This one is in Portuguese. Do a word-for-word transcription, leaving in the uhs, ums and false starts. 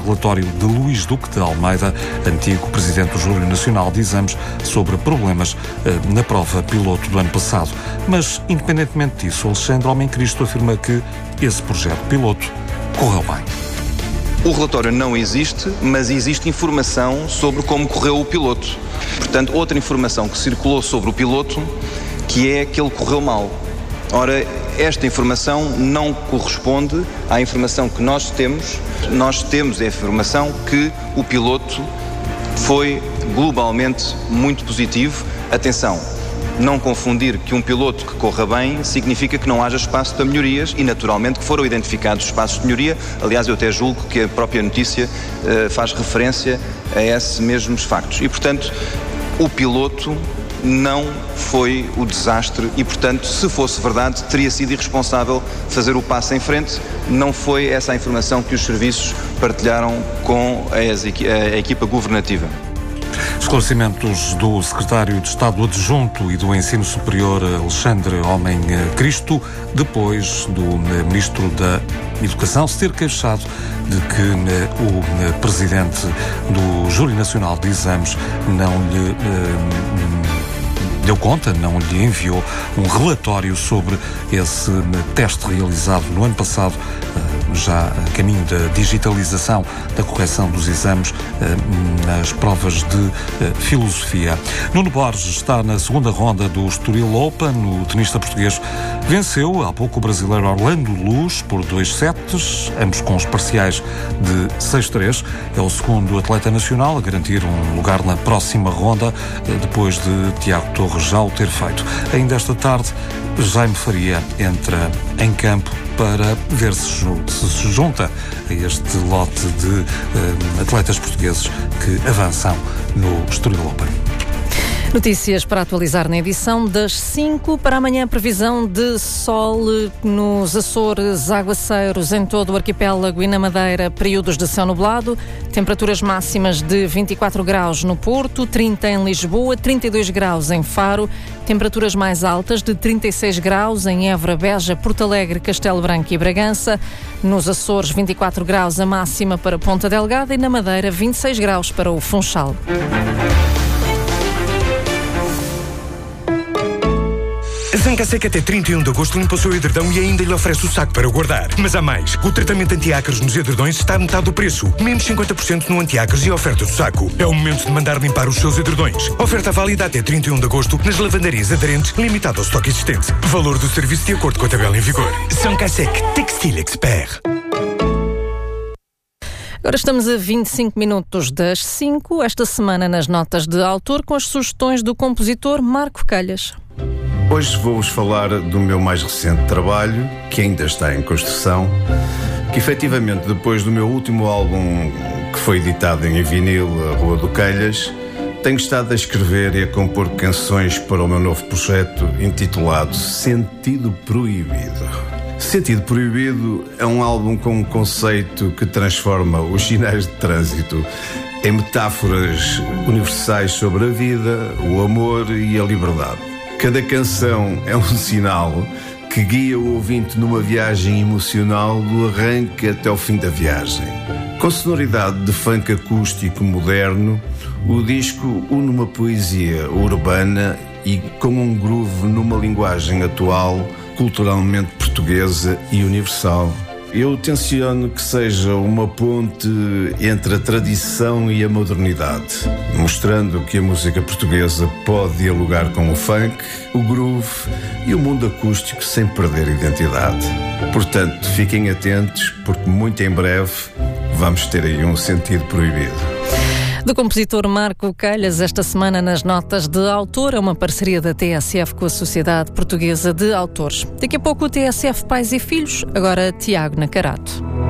Relatório de Luís Duque de Almeida, antigo presidente do Júri Nacional de Exames, sobre problemas eh, na prova piloto do ano passado. Mas, independentemente disso, Alexandre Homem Cristo afirma que esse projeto piloto correu bem. O relatório não existe, mas existe informação sobre como correu o piloto. Portanto, outra informação que circulou sobre o piloto, que é que ele correu mal. Ora, esta informação não corresponde à informação que nós temos. Nós temos a informação que o piloto foi globalmente muito positivo. Atenção, não confundir que um piloto que corra bem significa que não haja espaço para melhorias e, naturalmente, que foram identificados espaços de melhoria. Aliás, eu até julgo que a própria notícia uh, faz referência a esses mesmos factos. E, portanto, o piloto não foi o desastre e, portanto, se fosse verdade, teria sido irresponsável fazer o passo em frente. Não foi essa a informação que os serviços partilharam com a, a equipa governativa. Esclarecimentos do Secretário de Estado Adjunto e do Ensino Superior, Alexandre Homem Cristo, depois do Ministro da Educação se ter queixado de que o Presidente do Júri Nacional de Exames não lhe deu conta, não lhe enviou um relatório sobre esse teste realizado no ano passado, já a caminho da digitalização da correção dos exames nas provas de filosofia. Nuno Borges está na segunda ronda do Estoril Open. O tenista português venceu há pouco o brasileiro Orlando Luz por dois sets, ambos com os parciais de seis três. É o segundo atleta nacional a garantir um lugar na próxima ronda, depois de Tiago Torres já o ter feito. Ainda esta tarde, Jaime Faria entra em campo para ver se se junta a este lote de uh, atletas portugueses que avançam no Estoril Open. Notícias para atualizar na edição das cinco. Para amanhã, previsão de sol nos Açores, aguaceiros em todo o arquipélago e na Madeira, períodos de céu nublado, temperaturas máximas de vinte e quatro graus no Porto, trinta em Lisboa, trinta e dois graus em Faro, temperaturas mais altas de trinta e seis graus em Évora, Beja, Porto Alegre, Castelo Branco e Bragança. Nos Açores, vinte e quatro graus a máxima para Ponta Delgada e na Madeira, vinte e seis graus para o Funchal. A Zancaseca até trinta e um de agosto limpa o seu edredão e ainda lhe oferece o saco para guardar. Mas há mais. O tratamento anti-ácaros nos edredões está a metade do preço. Menos cinquenta por cento no anti-ácaros e a oferta do saco. É o momento de mandar limpar os seus edredões. Oferta válida até trinta e um de agosto nas lavandarias aderentes, limitado ao estoque existente. Valor do serviço de acordo com a tabela em vigor. Zancaseca Textile Expert. Agora estamos a vinte e cinco minutos das cinco, esta semana nas notas de autor, com as sugestões do compositor Marco Calhas. Hoje vou-vos falar do meu mais recente trabalho, que ainda está em construção, que efetivamente depois do meu último álbum, que foi editado em vinil, A Rua do Calhas, tenho estado a escrever e a compor canções para o meu novo projeto intitulado Sentido Proibido. Sentido Proibido é um álbum com um conceito que transforma os sinais de trânsito em metáforas universais sobre a vida, o amor e a liberdade. Cada canção é um sinal que guia o ouvinte numa viagem emocional do arranque até ao fim da viagem. Com sonoridade de funk acústico moderno, o disco une uma poesia urbana e com um groove numa linguagem atual, culturalmente portuguesa e universal. Eu tenciono que seja uma ponte entre a tradição e a modernidade, mostrando que a música portuguesa pode dialogar com o funk, o groove e o mundo acústico sem perder identidade. Portanto, fiquem atentos, porque muito em breve vamos ter aí um Sentido Proibido. Do compositor Marco Calhas, esta semana nas notas de autor, é uma parceria da T S F com a Sociedade Portuguesa de Autores. Daqui a pouco o T S F Pais e Filhos, agora Tiago Nacarato.